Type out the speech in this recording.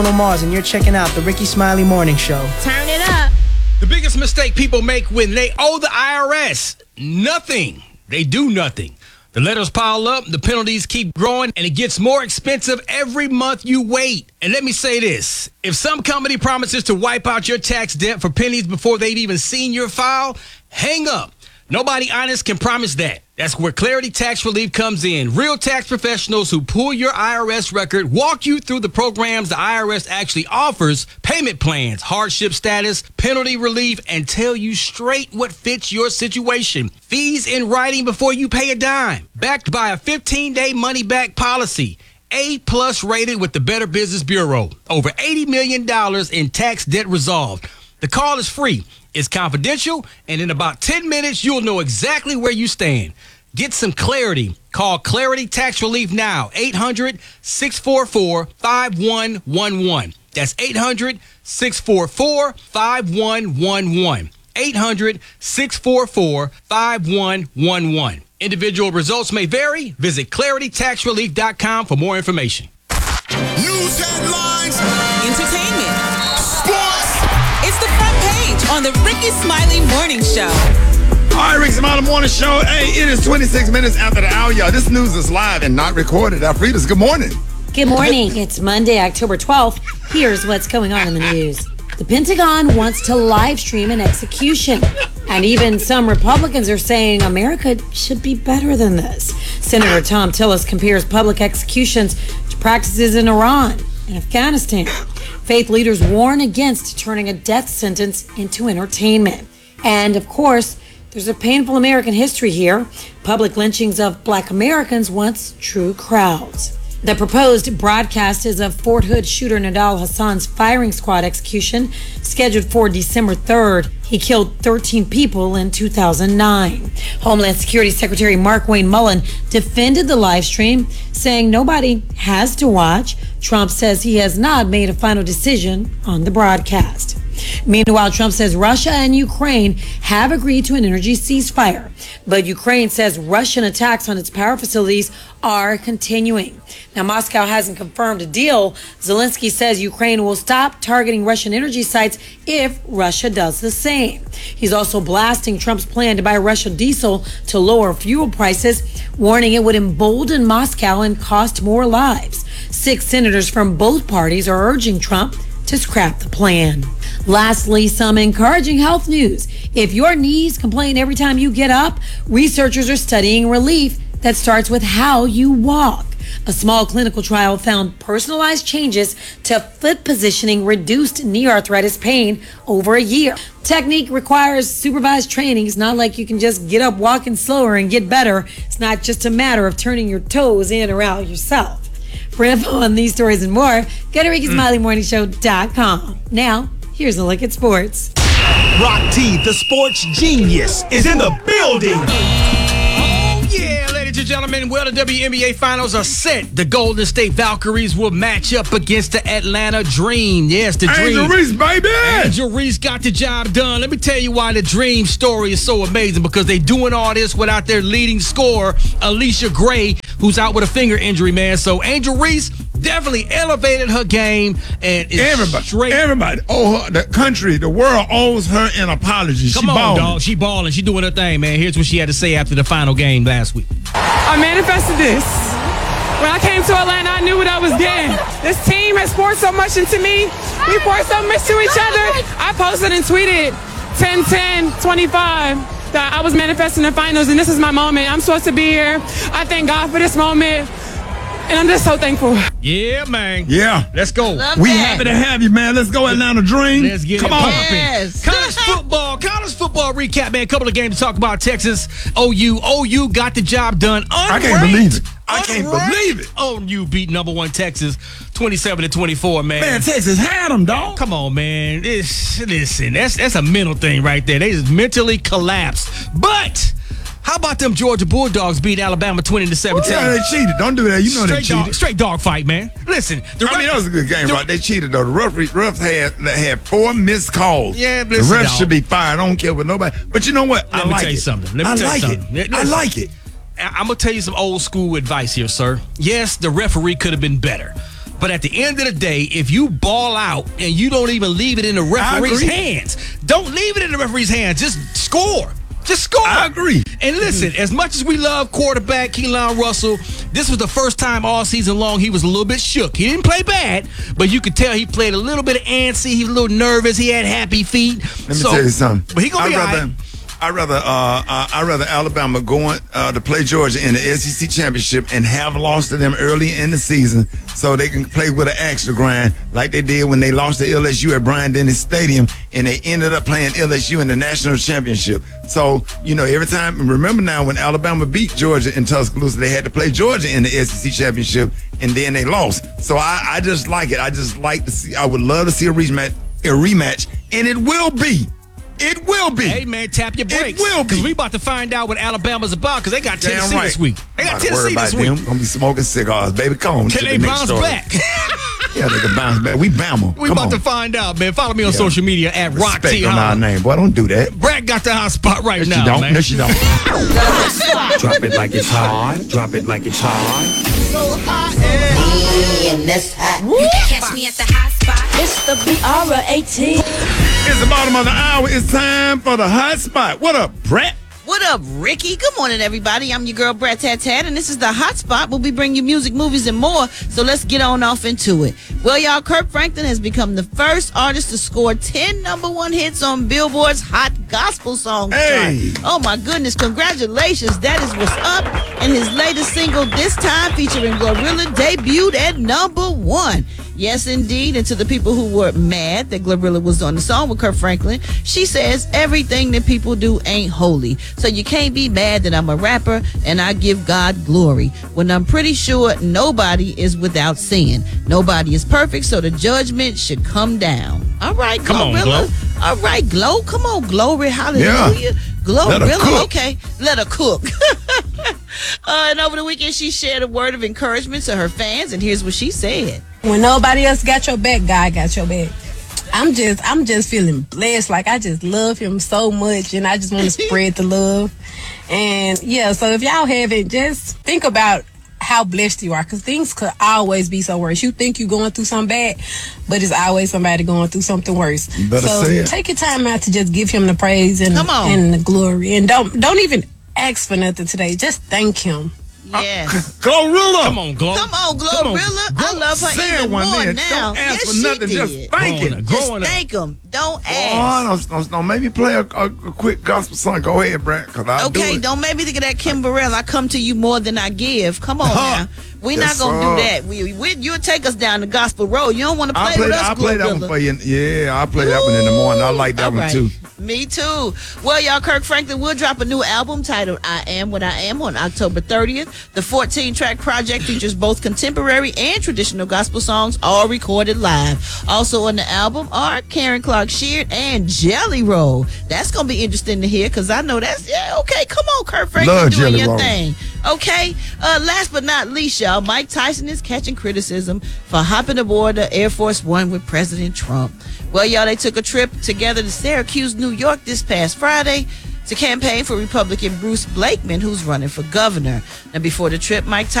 Mars, and you're checking out the Ricky Smiley Morning Show. Turn it up. The biggest mistake people make when they owe the IRS, nothing. They do nothing. The letters pile up, the penalties keep growing, and it gets more expensive every month you wait. And let me say this. If some company promises to wipe out your tax debt for pennies before they've even seen your file, hang up. Nobody honest can promise that. That's where Clarity Tax Relief comes in. Real tax professionals who pull your IRS record, walk you through the programs the IRS actually offers, payment plans, hardship status, penalty relief, and tell you straight what fits your situation. Fees in writing before you pay a dime. Backed by a 15-day money-back policy. A+ rated with the Better Business Bureau. Over $80 million in tax debt resolved. The call is free. It's confidential, and in about 10 minutes, you'll know exactly where you stand. Get some clarity. Call Clarity Tax Relief now. 800-644-5111. That's 800-644-5111. 800-644-5111. Individual results may vary. Visit claritytaxrelief.com for more information. News headlines. Entertainment. Sports. It's the front page on the Ricky Smiley Morning Show. All right, Ricky Smiley Morning Show. Hey, it is 26 minutes after the hour, y'all. This news is live and not recorded. Alfreda's, good morning. Good morning. It's Monday, October 12th. Here's what's going on in the news. The Pentagon wants to live stream an execution. And even some Republicans are saying America should be better than this. Senator Tom Tillis compares public executions to practices in Iran and Afghanistan. Faith leaders warn against turning a death sentence into entertainment. And, of course, there's a painful American history here. Public lynchings of Black Americans once drew crowds. The proposed broadcast is of Fort Hood shooter Nidal Hassan's firing squad execution, scheduled for December 3rd. He killed 13 people in 2009. Homeland Security Secretary Markwayne Mullin defended the live stream, saying nobody has to watch. Trump says he has not made a final decision on the broadcast. Meanwhile, Trump says Russia and Ukraine have agreed to an energy ceasefire, but Ukraine says Russian attacks on its power facilities are continuing. Now, Moscow hasn't confirmed a deal. Zelensky says Ukraine will stop targeting Russian energy sites if Russia does the same. He's also blasting Trump's plan to buy Russian diesel to lower fuel prices, warning it would embolden Moscow and cost more lives. 6 senators from both parties are urging Trump to scrap the plan. Lastly, some encouraging health news. If your knees complain every time you get up, researchers are studying relief that starts with how you walk. A small clinical trial found personalized changes to foot positioning reduced knee arthritis pain over a year. Technique requires supervised training. It's not like you can just get up walking slower and get better. It's not just a matter of turning your toes in or out yourself. For info on these stories and more, go to RickySmileyMorningShow.com. Now, here's a look at sports. Rock T, the sports genius, is in the building. Oh, yeah, ladies and gentlemen. Well, the WNBA Finals are set. The Golden State Valkyries will match up against the Atlanta Dream. Yes, the Dream. Angel Reese, baby. Angel Reese got the job done. Let me tell you why the Dream story is so amazing, because they doing all this without their leading scorer, Alicia Gray, who's out with a finger injury, man. So Angel Reese definitely elevated her game, and everybody, the country, the world owes her an apology. Come on, dog. She balling. She doing her thing, man. Here's what she had to say after the final game last week. I manifested this. When I came to Atlanta, I knew what I was getting. This team has poured so much into me. We poured so much to each other. I posted and tweeted 10-10-25 that I was manifesting the finals, and this is my moment. I'm supposed to be here. I thank God for this moment, and I'm just so thankful. Yeah, man. Yeah. Let's go. We happy to have you, man. Let's go Atlanta Dream. Let's get Come it on. Yes. College football recap, man. A couple of games to talk about. Texas, OU got the job done. I can't believe it. I can't believe it. OU beat number 1 Texas 27-24, man. Man, Texas had them, dog. Come on, man. Listen, that's a mental thing right there. They just mentally collapsed. But how about them Georgia Bulldogs beat Alabama 20-17? Yeah, they cheated. Don't do that. You know they cheated. Straight dog fight, man. Listen. That was a good game, right? They cheated, though. The refs had 4 missed calls. Yeah, the refs should be fired. I don't care what nobody. But you know what? Let me tell you something. I like it. I'm going to tell you some old school advice here, sir. Yes, the referee could have been better. But at the end of the day, if you ball out and you don't even leave it in the referee's hands, don't leave it in the referee's hands. Just score. Just score. I agree. And listen, as much as we love quarterback Keelan Russell, this was the first time all season long he was a little bit shook. He didn't play bad, but you could tell he played a little bit of antsy. He was a little nervous. He had happy feet. Let me tell you something. But he gonna be all right. I'd rather Alabama going to play Georgia in the SEC championship and have lost to them early in the season so they can play with an axe to grind like they did when they lost to LSU at Bryant-Denny Stadium and they ended up playing LSU in the national championship. So, every time, remember now when Alabama beat Georgia in Tuscaloosa, they had to play Georgia in the SEC championship and then they lost. So I just like it. I just like to see, I would love to see a rematch, and it will be. It will be. Hey, man, tap your brakes. It will be. Because we about to find out what Alabama's about because they got Tennessee this week. They got Tennessee this week. Them. Gonna be smoking cigars, baby. Come on. Can they bounce back? Yeah, they can bounce back. We Bama. We about to find out, man. Follow me on social media at Rock T. on our name. Boy, don't do that. Brad got the hot spot right now, she don't. man. No, she don't. Drop it like it's hot. Drop it like it's hot. So hot. And that's hot. You can catch me at the hot spot. It's the BR18. It's the bottom of the hour. It's time for the hot spot. What up, Brett? What up, Ricky? Good morning, everybody. I'm your girl, Brett Tat, and this is the Hot Spot where we bring you music, movies, and more. So let's get on off into it. Well, y'all, Kirk Franklin has become the first artist to score 10 #1 hits on Billboard's Hot Gospel Songs Hey. chart. Oh, my goodness. Congratulations. That is what's up. And his latest single, this time featuring Glorilla, debuted at #1. Yes, indeed. And to the people who were mad that Glorilla was on the song with Kirk Franklin, she says everything that people do ain't holy. So you can't be mad that I'm a rapper and I give God glory when I'm pretty sure nobody is without sin. Nobody is perfect, so the judgment should come down. All right, Come on, Glorilla. Glo. All right, Glow. Come on, Glory. Hallelujah. Yeah. Glorilla. Let her cook. Okay, let her cook. And over the weekend, she shared a word of encouragement to her fans, and here's what she said. When nobody else got your back, God got your back. I'm just feeling blessed. Like, I just love him so much, and I just want to spread the love. And yeah, so if y'all haven't, just think about how blessed you are, because things could always be so worse. You think you're going through something bad, but it's always somebody going through something worse. You better so say it. take your time out to just give him the praise and, Come on. and the glory. And don't even ask for nothing today. Just thank him. Yes. Glorilla. Come on, Glo. Come on, Glorilla. I love her Say even one more then. now. Don't ask Yes, for she nothing. did. Just thank it. Just Growing up. thank him. Don't ask. Oh, no, maybe play a quick gospel song. Go ahead, Brett, because I'll do Okay, it. don't make me think of that Kim Burrell. I come to you more than I give. Come on now. We're Yes, not going to sir. do that. You'll take us down the gospel road. You don't want to play with us, I'll play that one Glorilla. for you. Yeah, I'll play that one in the morning. I like that All one, right. too. Me too. Well, y'all, Kirk Franklin will drop a new album titled I Am What I Am on October 30th. The 14-track project features both contemporary and traditional gospel songs, all recorded live. Also on the album are Karen Clark Sheard and Jelly Roll. That's going to be interesting to hear because I know that's, okay, come on, Kirk Franklin, Love doing Jelly your Roll. thing. Okay, last but not least, y'all, Mike Tyson is catching criticism for hopping aboard the Air Force One with President Trump. Well, y'all, they took a trip together to Syracuse, New York this past Friday to campaign for Republican Bruce Blakeman, who's running for governor. Now, before the trip, Mike